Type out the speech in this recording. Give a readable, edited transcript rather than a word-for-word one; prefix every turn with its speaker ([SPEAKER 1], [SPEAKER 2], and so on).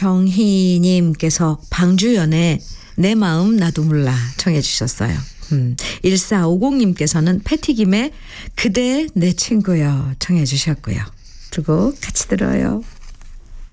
[SPEAKER 1] 최정희님께서 방주연의 내 마음 나도 몰라 청해 주셨어요. 1450님께서는 패티김의 그대 내 친구여 청해 주셨고요. 두 곡 같이 들어요.